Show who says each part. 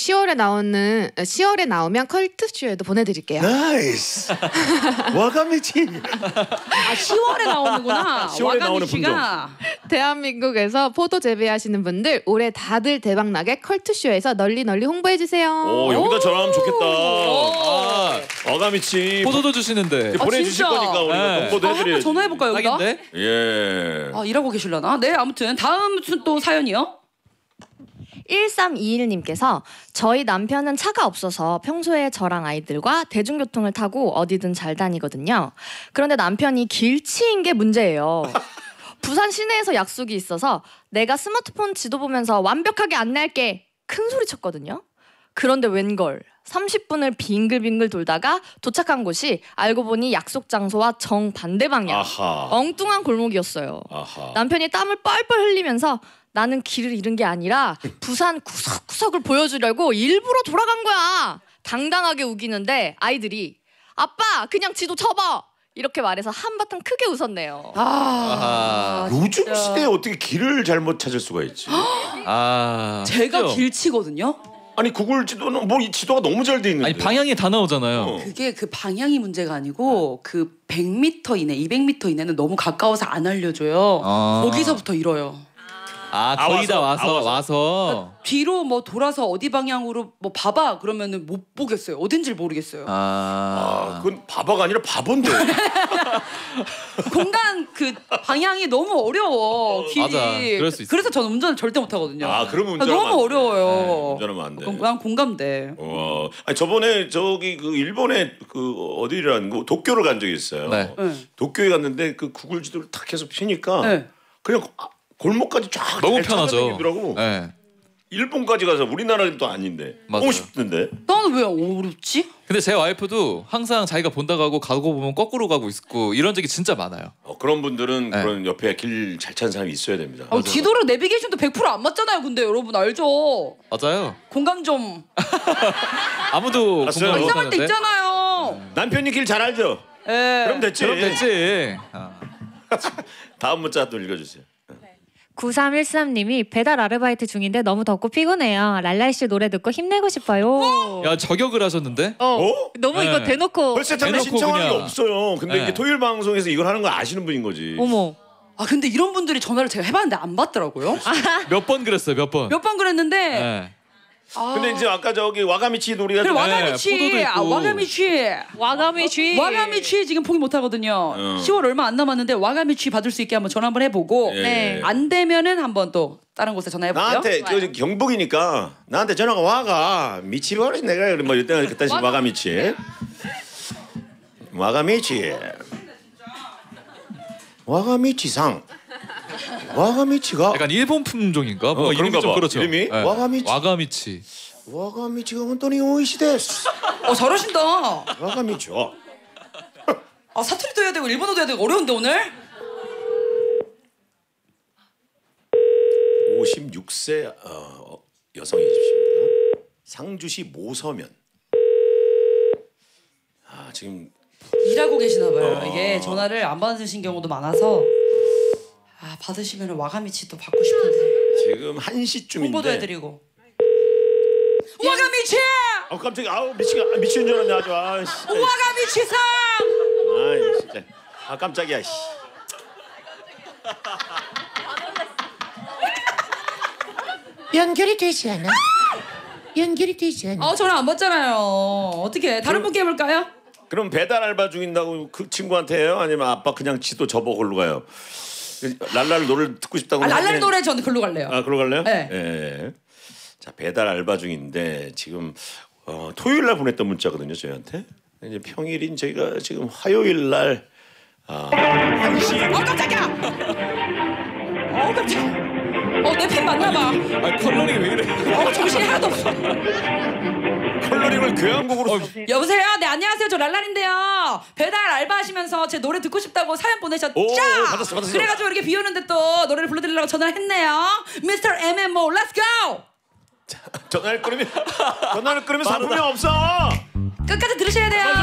Speaker 1: 10월에 나오면 컬투쇼에도 보내드릴게요.
Speaker 2: 나이스. 와가미치.
Speaker 3: 아 10월에 나오는구나.
Speaker 2: 10월에 나오는
Speaker 3: 와가미치가.
Speaker 1: 대한민국에서 포도 재배하시는 분들 올해 다들 대박나게 컬투쇼에서 널리 홍보해주세요.
Speaker 2: 오, 여기다 전화하면 좋겠다. 아, 와가미치
Speaker 4: 포도도 주시는데
Speaker 2: 보내주실
Speaker 3: 진짜?
Speaker 2: 거니까 우리가
Speaker 4: 네.
Speaker 2: 홍보도 해드려야지.
Speaker 3: 한번 전화해볼까요 여기다?
Speaker 4: 딱인데?
Speaker 2: 예.
Speaker 3: 아 일하고 계실려나? 네 아무튼 다음 또 사연이요.
Speaker 5: 1321님께서 저희 남편은 차가 없어서 평소에 저랑 아이들과 대중교통을 타고 어디든 잘 다니거든요. 그런데 남편이 길치인 게 문제예요. 부산 시내에서 약속이 있어서 내가 스마트폰 지도 보면서 완벽하게 안내할게 큰 소리 쳤거든요. 그런데 웬걸 30분을 빙글빙글 돌다가 도착한 곳이 알고 보니 약속 장소와 정반대 방향.
Speaker 2: 아하.
Speaker 5: 엉뚱한 골목이었어요.
Speaker 2: 아하.
Speaker 5: 남편이 땀을 뻘뻘 흘리면서 나는 길을 잃은 게 아니라 부산 구석구석을 보여주려고 일부러 돌아간 거야. 당당하게 우기는데 아이들이 아빠 그냥 지도 접어 이렇게 말해서 한바탕 크게 웃었네요.
Speaker 2: 요즘
Speaker 3: 진짜.
Speaker 2: 시대에 어떻게 길을 잘못 찾을 수가 있지?
Speaker 3: 제가
Speaker 4: 그죠?
Speaker 3: 길치거든요.
Speaker 2: 아니 구글 지도는 뭐 이 지도가 너무 잘 돼 있는데.
Speaker 4: 아니 방향이 다 나오잖아요.
Speaker 3: 그게 그 방향이 문제가 아니고 그 100m 이내, 200m 이내는 너무 가까워서 안 알려줘요. 거기서부터 잃어요.
Speaker 4: 거의 다
Speaker 2: 와서.
Speaker 4: 와서.
Speaker 3: 뒤로 뭐 돌아서 어디 방향으로 뭐 봐봐 그러면은 못 보겠어요. 어딘지 모르겠어요.
Speaker 2: 그건 바바가 아니라 바본데.
Speaker 3: 공간 그 방향이 너무 어려워. 길이.
Speaker 4: 맞아. 그럴 수 있어.
Speaker 3: 그래서 저는 운전을 절대 못 하거든요.
Speaker 2: 그러면 운전하면
Speaker 3: 너무
Speaker 2: 안 돼.
Speaker 3: 어려워요.
Speaker 2: 운전하면 안 돼.
Speaker 3: 난 공감돼.
Speaker 2: 아니 저번에 저기 그 일본에 그 어디라는 거 도쿄를 간 적이 있어요.
Speaker 4: 네.
Speaker 2: 도쿄에 갔는데 그 구글 지도를 탁 해서 피니까
Speaker 3: 네.
Speaker 2: 그냥 골목까지 쫙
Speaker 4: 너무
Speaker 2: 잘
Speaker 4: 편하죠.
Speaker 2: 찾아다니더라고.
Speaker 4: 네.
Speaker 2: 일본까지 가서 우리나라는 또 아닌데
Speaker 4: 맞아요.
Speaker 2: 너무 쉽던데.
Speaker 3: 나는 왜 어렵지?
Speaker 4: 근데 제 와이프도 항상 자기가 본다고 하고 가고 보면 거꾸로 가고 있고 이런 적이 진짜 많아요.
Speaker 2: 그런 분들은
Speaker 4: 네.
Speaker 2: 그런 옆에 길 잘 찾는 사람이 있어야 됩니다.
Speaker 3: 지도랑 내비게이션도 100%안 맞잖아요. 근데 여러분 알죠?
Speaker 4: 맞아요.
Speaker 3: 공감 좀.
Speaker 2: 알았어요.
Speaker 4: 아무도 공감
Speaker 3: 이상할 때
Speaker 4: 못하는데.
Speaker 3: 있잖아요.
Speaker 2: 남편이 길 잘 알죠?
Speaker 3: 예.
Speaker 2: 그럼 됐지.
Speaker 4: 그럼 됐지.
Speaker 2: 다음 문자 또 읽어주세요.
Speaker 6: 9313님이 배달 아르바이트 중인데 너무 덥고 피곤해요. 랄랄씨 노래 듣고 힘내고 싶어요.
Speaker 4: 야 저격을 하셨는데?
Speaker 6: 너무 이거
Speaker 4: 네.
Speaker 6: 대놓고
Speaker 2: 벌써 장난
Speaker 4: 대놓고
Speaker 2: 신청하는 게
Speaker 4: 그냥.
Speaker 2: 없어요. 근데
Speaker 4: 네.
Speaker 2: 이게 토요일 방송에서 이걸 하는 거 아시는 분인 거지.
Speaker 6: 어머.
Speaker 3: 아 근데 이런 분들이 전화를 제가 해봤는데 안 받더라고요.
Speaker 4: 몇 번 그랬어요. 몇 번.
Speaker 3: 몇 번 그랬는데.
Speaker 4: 네.
Speaker 2: 근데 이제 아까 저기 와가미치 놀이가
Speaker 3: 그래
Speaker 2: 좀-
Speaker 3: 와가미치.
Speaker 4: 포도도 있고.
Speaker 3: 와가미치 지금 포기 못 하거든요. 10월 얼마 안 남았는데 와가미치 받을 수 있게 한번 전화 한번 해보고
Speaker 2: 예.
Speaker 3: 안 되면은 한번 또 다른 곳에 전화해볼게요.
Speaker 2: 나한테 그 경북이니까 나한테 전화가 와가 미치버린 내가 뭐 이때가 그다시 와가미치 와가미치상 와가미치가
Speaker 4: 약간 일본 품종인가? 뭔가 이름이
Speaker 2: 그런가
Speaker 4: 좀
Speaker 2: 봐.
Speaker 4: 그렇죠.
Speaker 2: 이름이?
Speaker 4: 네.
Speaker 2: 와가미치.
Speaker 4: 와가미치.
Speaker 2: 와가미치가 혼돈이 오이시데스
Speaker 3: 잘하신다.
Speaker 2: 와가미치
Speaker 3: 사투리도 해야 되고 일본어도 해야 되고 어려운데 오늘?
Speaker 2: 56세 여성이십니다. 상주시 모서면. 지금
Speaker 3: 일하고 계시나 봐요. 이게 전화를 안 받으신 경우도 많아서 받으시면 와가미치 또 받고 싶은데
Speaker 2: 지금 1시쯤인데
Speaker 3: 홍보도 해드리고 와가미치!
Speaker 2: 깜짝이야. 미친 줄 알았네 아주.
Speaker 3: 와가미치상!
Speaker 2: 아이 진짜. 깜짝이야. 씨.
Speaker 7: 연결이 되지 않아. 연결이 되지 않아.
Speaker 3: 전화 안 받잖아요. 어떻게 다른 분께 해볼까요?
Speaker 2: 그럼 배달 알바 중인다고 그 친구한테 해요? 아니면 아빠 그냥 지도 접어 걸로 가요? 랄랄 노래를 듣고 싶다고.
Speaker 3: 랄랄 노래 저는 글로 갈래요.
Speaker 2: 글로 갈래요?
Speaker 3: 네.
Speaker 2: 예. 자 배달 알바 중인데 지금 토요일 날 보냈던 문자거든요 저희한테. 이제 평일인 저희가 지금 화요일 날 1시.
Speaker 3: 깜짝이야! 깜짝이야! 내 핀 맞나봐.
Speaker 4: 컬러링이 왜 이래?
Speaker 3: 정신이 하나도 없어.
Speaker 2: 컬러링을 교향곡으로.
Speaker 3: 여보세요? 네 안녕하세요. 저 랄랄인데요. 배달 알바하시면서 제 노래 듣고 싶다고 사연 보내셨죠?
Speaker 2: 받았어.
Speaker 3: 그래가지고 이렇게 비 오는데 또 노래를 불러드리려고 전화를 했네요. Mr. MMO, let's go!
Speaker 2: 전화를 끊으면 상품이 없어.
Speaker 3: 끝까지 들으셔야 돼요.